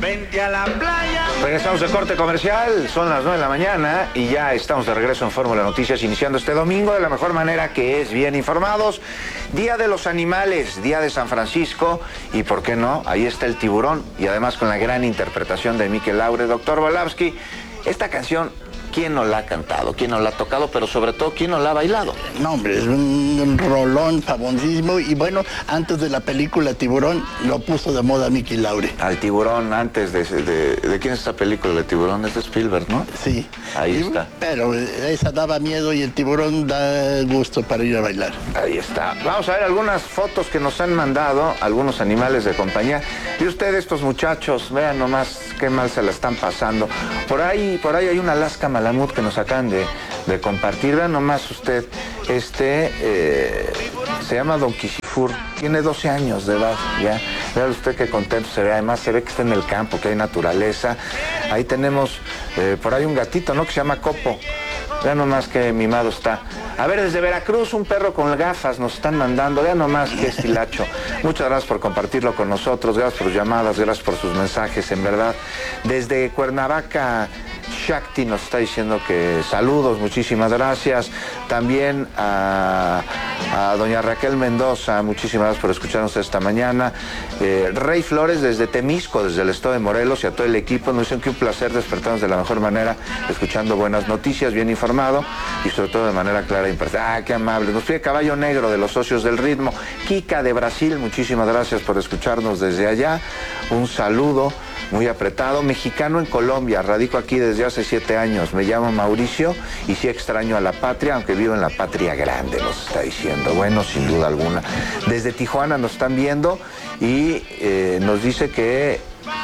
Vente a la playa. Regresamos de corte comercial, son las 9 de la mañana y ya estamos de regreso en Fórmula Noticias, iniciando este domingo de la mejor manera, que es bien informados. Día de los Animales, Día de San Francisco, y por qué no, ahí está el tiburón, y además con la gran interpretación de Mikel Laure. Doctor Volavsky, esta canción, ¿quién no la ha cantado? ¿Quién no la ha tocado? Pero sobre todo, ¿quién no la ha bailado? No, hombre, es un rolón famosísimo. Y bueno, antes de la película Tiburón, lo puso de moda Mikel Laure. Al tiburón, antes ¿de quién es esta película de tiburón? Es de Spielberg, ¿no? Sí. Ahí está. Pero esa daba miedo y el tiburón da gusto para ir a bailar. Ahí está. Vamos a ver algunas fotos que nos han mandado algunos animales de compañía. Y ustedes, estos muchachos, vean nomás qué mal se la están pasando. Por ahí hay una Alaska Malamut que nos acaban de compartir. Vean nomás usted, se llama Don Quisifur, tiene 12 años de edad, ya. Vean usted qué contento se ve, además se ve que está en el campo, que hay naturaleza. Ahí tenemos, por ahí un gatito, ¿no?, que se llama Copo. Vean nomás qué mimado está. A ver, desde Veracruz, un perro con gafas nos están mandando. Vean nomás qué estilacho. Muchas gracias por compartirlo con nosotros, gracias por sus llamadas, gracias por sus mensajes, en verdad. Desde Cuernavaca, Shakti nos está diciendo que saludos, muchísimas gracias. También a doña Raquel Mendoza, muchísimas gracias por escucharnos esta mañana. Rey Flores desde Temisco, desde el estado de Morelos, y a todo el equipo nos dicen que un placer despertarnos de la mejor manera, escuchando buenas noticias, bien informado y sobre todo de manera clara e imparcial. ¡Ah, qué amable! Nos pide Caballo Negro de los Socios del Ritmo. Kika de Brasil, muchísimas gracias por escucharnos desde allá. Un saludo muy apretado. Mexicano en Colombia, radico aquí desde hace 7 años. Me llamo Mauricio y sí extraño a la patria, aunque vivo en la patria grande, nos está diciendo. Bueno, sin duda alguna. Desde Tijuana nos están viendo y nos dice que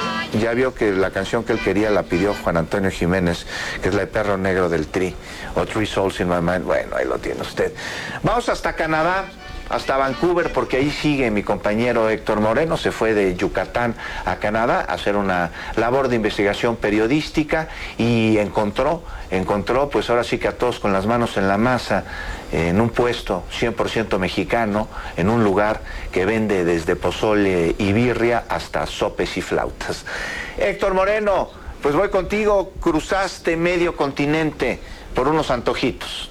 ya vio que la canción que él quería la pidió Juan Antonio Jiménez, que es la de Perro Negro del Tri, o Three Souls in My Mind. Bueno, ahí lo tiene usted. Vamos hasta Canadá, hasta Vancouver, porque ahí sigue mi compañero Héctor Moreno. Se fue de Yucatán a Canadá a hacer una labor de investigación periodística y encontró, pues ahora sí que a todos con las manos en la masa, en un puesto 100% mexicano, en un lugar que vende desde pozole y birria hasta sopes y flautas. Héctor Moreno, pues voy contigo, cruzaste medio continente por unos antojitos.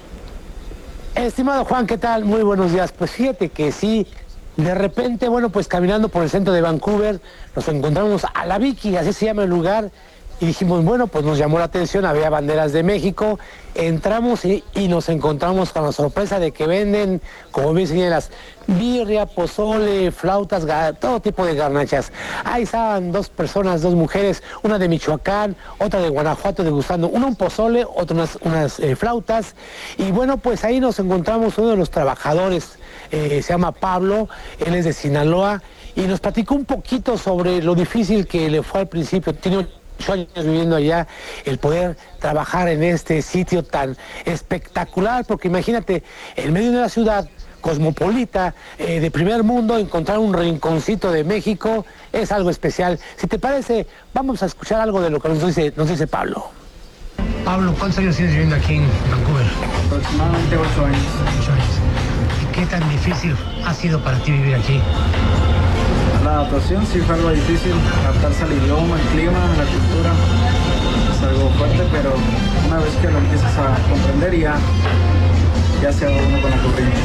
Estimado Juan, ¿qué tal? Muy buenos días. Pues fíjate que sí, de repente, bueno, pues caminando por el centro de Vancouver, nos encontramos a la Vicky, así se llama el lugar, y dijimos, bueno, pues nos llamó la atención, había banderas de México, entramos y nos encontramos con la sorpresa de que venden, como bien señalas, birria, pozole, flautas, todo tipo de garnachas. Ahí estaban 2 personas, 2 mujeres, una de Michoacán, otra de Guanajuato degustando, una un pozole, otra unas flautas, y bueno, pues ahí nos encontramos uno de los trabajadores, se llama Pablo, él es de Sinaloa, y nos platicó un poquito sobre lo difícil que le fue al principio. Tiene 8 años viviendo allá, el poder trabajar en este sitio tan espectacular, porque imagínate, en medio de la ciudad cosmopolita, de primer mundo, encontrar un rinconcito de México es algo especial. Si te parece, vamos a escuchar algo de lo que nos dice Pablo. Pablo, ¿cuántos años tienes viviendo aquí en Vancouver? Aproximadamente 8 años. 8 años. ¿Y qué tan difícil ha sido para ti vivir aquí? La adaptación sí fue algo difícil, adaptarse al idioma, al clima, a la cultura. Es algo fuerte, pero una vez que lo empiezas a comprender ya se va uno con la corriente.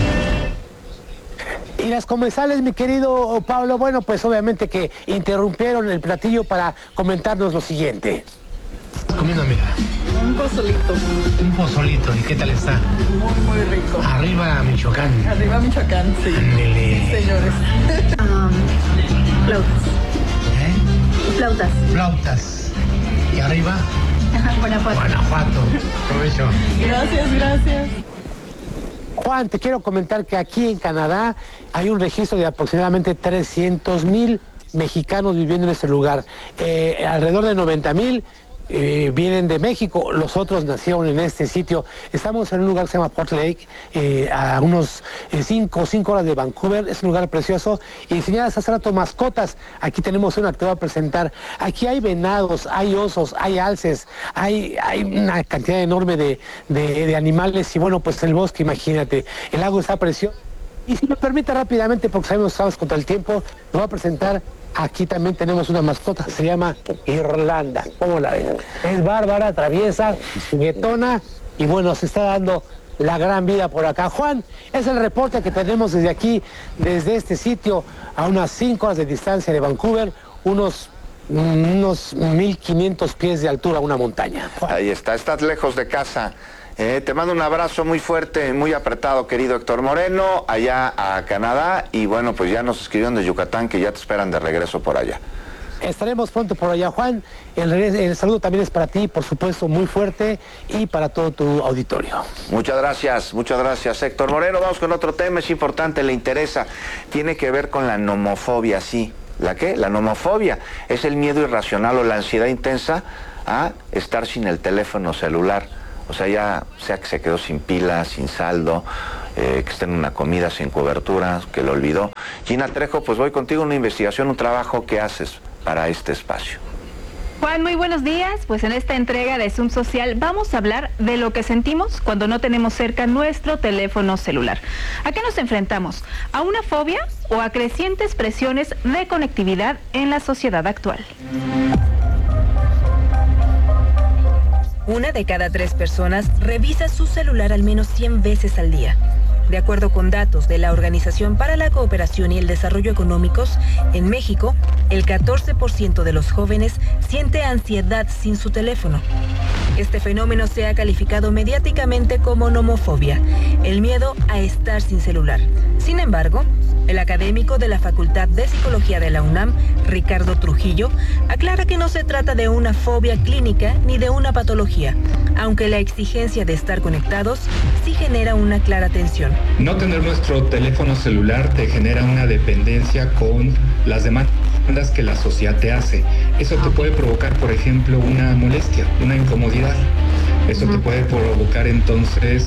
Y las comensales, mi querido Pablo, bueno, pues obviamente que interrumpieron el platillo para comentarnos lo siguiente. Comiendo, amiga. Un pozolito. Un pozolito, ¿y qué tal está? Muy, muy rico. Arriba Michoacán. Arriba Michoacán, sí. Ándele. Señores. Flautas. Flautas. Flautas. ¿Y arriba? Guanajuato. Guanajuato. Provecho. Gracias. Juan, te quiero comentar que aquí en Canadá hay un registro de aproximadamente 300,000 mexicanos viviendo en este lugar. Alrededor de 90,000 vienen de México, los otros nacieron en este sitio. Estamos en un lugar que se llama Port Lake, a unos 5 horas de Vancouver. Es un lugar precioso. Y enseñadas hace rato mascotas. Aquí tenemos una que te voy a presentar. Aquí hay venados, hay osos, hay alces, hay una cantidad enorme de animales. Y bueno, pues el bosque, imagínate, el lago está precioso. Y si me permite rápidamente, porque sabemos que estamos contra el tiempo, te voy a presentar aquí también tenemos una mascota, se llama Irlanda. ¿Cómo la ven? Es bárbara, traviesa, juguetona y bueno, se está dando la gran vida por acá. Juan, es el reporte que tenemos desde aquí, desde este sitio, a unas 5 horas de distancia de Vancouver, unos 1,500 pies de altura, una montaña. Juan. Ahí está, estás lejos de casa. Te mando un abrazo muy fuerte, muy apretado, querido Héctor Moreno, allá a Canadá. Y bueno, pues ya nos escribieron de Yucatán que ya te esperan de regreso por allá. Estaremos pronto por allá, Juan. El saludo también es para ti, por supuesto, muy fuerte, y para todo tu auditorio. Muchas gracias, Héctor Moreno. Vamos con otro tema, es importante, le interesa. Tiene que ver con la nomofobia, sí. ¿La qué? La nomofobia es el miedo irracional o la ansiedad intensa a estar sin el teléfono celular. O sea, ya sea que se quedó sin pila, sin saldo, que esté en una comida sin cobertura, que lo olvidó. Gina Trejo, pues voy contigo, una investigación, un trabajo que haces para este espacio. Juan, muy buenos días. Pues en esta entrega de Zoom Social vamos a hablar de lo que sentimos cuando no tenemos cerca nuestro teléfono celular. ¿A qué nos enfrentamos? ¿A una fobia o a crecientes presiones de conectividad en la sociedad actual? 1 de cada 3 personas revisa su celular al menos 100 veces al día. De acuerdo con datos de la Organización para la Cooperación y el Desarrollo Económicos, en México, el 14% de los jóvenes siente ansiedad sin su teléfono. Este fenómeno se ha calificado mediáticamente como nomofobia, el miedo a estar sin celular. Sin embargo, el académico de la Facultad de Psicología de la UNAM, Ricardo Trujillo, aclara que no se trata de una fobia clínica ni de una patología, aunque la exigencia de estar conectados sí genera una clara tensión. No tener nuestro teléfono celular te genera una dependencia con las demandas que la sociedad te hace. Eso te puede provocar, por ejemplo, una molestia, una incomodidad. Eso te puede provocar entonces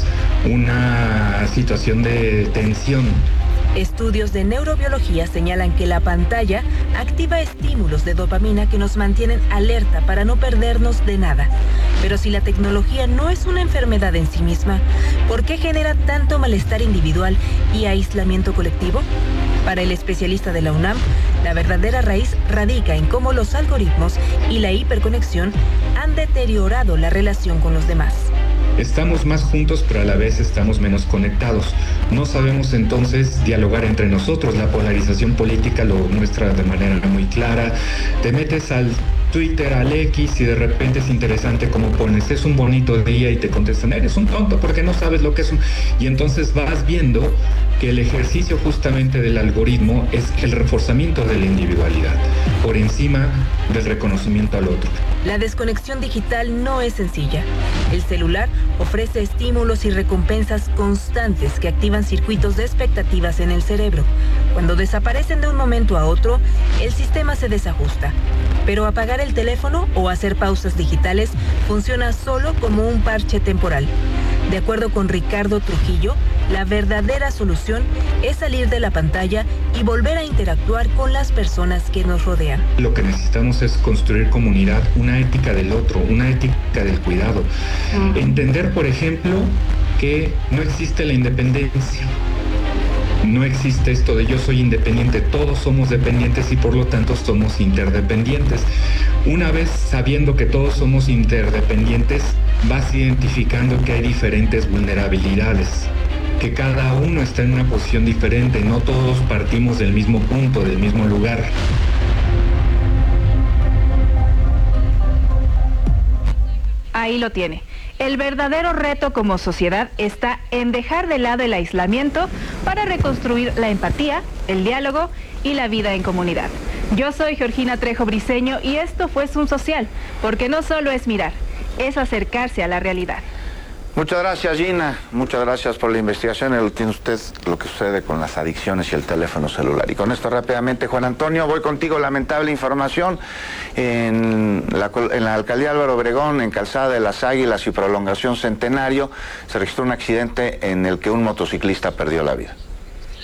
una situación de tensión. Estudios de neurobiología señalan que la pantalla activa estímulos de dopamina que nos mantienen alerta para no perdernos de nada. Pero si la tecnología no es una enfermedad en sí misma, ¿por qué genera tanto malestar individual y aislamiento colectivo? Para el especialista de la UNAM, la verdadera raíz radica en cómo los algoritmos y la hiperconexión han deteriorado la relación con los demás. Estamos más juntos, pero a la vez estamos menos conectados. No sabemos entonces dialogar entre nosotros. La polarización política lo muestra de manera muy clara. Te metes al Twitter, al X, y de repente es interesante como pones, es un bonito día, y te contestan, eres un tonto porque no sabes lo que es un... Y entonces vas viendo que el ejercicio justamente del algoritmo es el reforzamiento de la individualidad por encima del reconocimiento al otro. La desconexión digital no es sencilla. El celular ofrece estímulos y recompensas constantes que activan circuitos de expectativas en el cerebro. Cuando desaparecen de un momento a otro, el sistema se desajusta. Pero apagar el teléfono o hacer pausas digitales funciona solo como un parche temporal. De acuerdo con Ricardo Trujillo, la verdadera solución es salir de la pantalla y volver a interactuar con las personas que nos rodean. Lo que necesitamos es construir comunidad, una ética del otro, una ética del cuidado. Entender, por ejemplo, que no existe la independencia. No existe esto de yo soy independiente, todos somos dependientes y por lo tanto somos interdependientes. Una vez sabiendo que todos somos interdependientes, vas identificando que hay diferentes vulnerabilidades, que cada uno está en una posición diferente, no todos partimos del mismo punto, del mismo lugar. Ahí lo tiene. El verdadero reto como sociedad está en dejar de lado el aislamiento para reconstruir la empatía, el diálogo y la vida en comunidad. Yo soy Georgina Trejo Briceño y esto fue Zoom Social, porque no solo es mirar, es acercarse a la realidad. Muchas gracias, Gina. Muchas gracias por la investigación. Lo tiene usted, lo que sucede con las adicciones y el teléfono celular. Y con esto rápidamente, Juan Antonio, voy contigo. Lamentable información en la alcaldía Álvaro Obregón, en Calzada de las Águilas y Prolongación Centenario, se registró un accidente en el que un motociclista perdió la vida.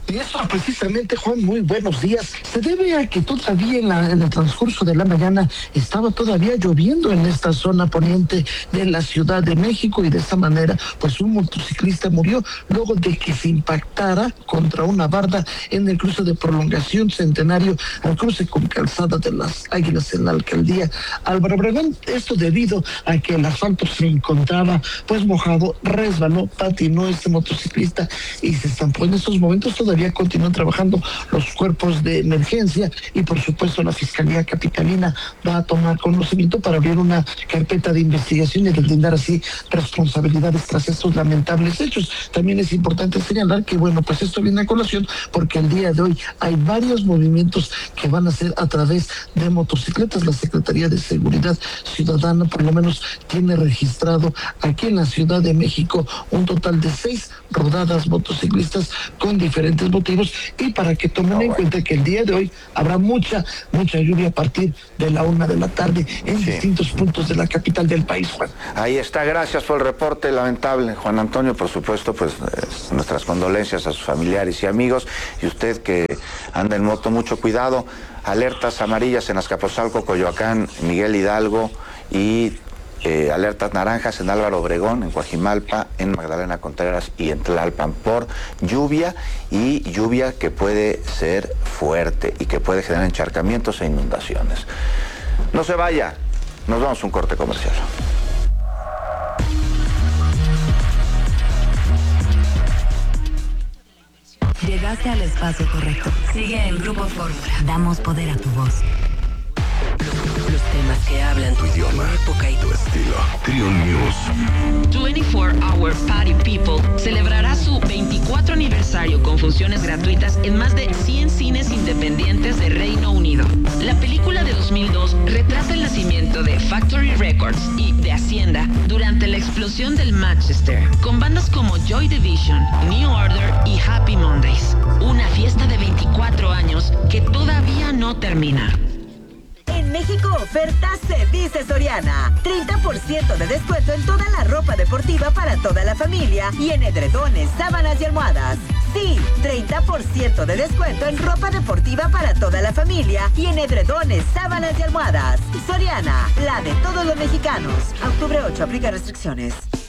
Y eso precisamente, Juan, muy buenos días. Se debe a que todavía en el transcurso de la mañana estaba todavía lloviendo en esta zona poniente de la Ciudad de México y de esta manera pues un motociclista murió luego de que se impactara contra una barda en el cruce de Prolongación Centenario al cruce con Calzada de las Águilas en la alcaldía Álvaro Obregón. Esto debido a que el asfalto se encontraba pues mojado, resbaló, patinó este motociclista y se estampó. En estos momentos todavía continúan trabajando los cuerpos de emergencia y por supuesto la Fiscalía Capitalina va a tomar conocimiento para abrir una carpeta de investigación y deslindar así responsabilidades tras estos lamentables hechos. También es importante señalar que bueno, pues esto viene a colación porque el día de hoy hay varios movimientos que van a ser a través de motocicletas. La Secretaría de Seguridad Ciudadana por lo menos tiene registrado aquí en la Ciudad de México un total de 6 rodadas motociclistas con diferentes motivos y para que tomen en cuenta que el día de hoy habrá mucha lluvia a partir de la 1 de la tarde en distintos puntos de la capital del país, Juan. Ahí está, gracias por el reporte lamentable, Juan Antonio. Por supuesto, pues nuestras condolencias a sus familiares y amigos, y usted que anda en moto, mucho cuidado. Alertas amarillas en Azcapotzalco, Coyoacán, Miguel Hidalgo y alertas naranjas en Álvaro Obregón, en Coajimalpa, en Magdalena Contreras y en Tlalpan por lluvia, y lluvia que puede ser fuerte y que puede generar encharcamientos e inundaciones. No se vaya, nos vamos a un corte comercial. Llegaste al espacio correcto. Sigue en Grupo Fórmula. Damos poder a tu voz. Los temas que hablan tu idioma, época y tu estilo. Trio News. 24 Hour Party People celebrará su 24 aniversario con funciones gratuitas en más de 100 cines independientes de Reino Unido. La película de 2002 retrata el nacimiento de Factory Records y de Hacienda durante la explosión del Manchester, con bandas como Joy Division, New Order y Happy Mondays. Una fiesta de 24 años que todavía no termina. En México, ofertas se dice Soriana. 30% de descuento en toda la ropa deportiva para toda la familia y en edredones, sábanas y almohadas. Sí, 30% de descuento en ropa deportiva para toda la familia y en edredones, sábanas y almohadas. Soriana, la de todos los mexicanos. A octubre 8, aplica restricciones.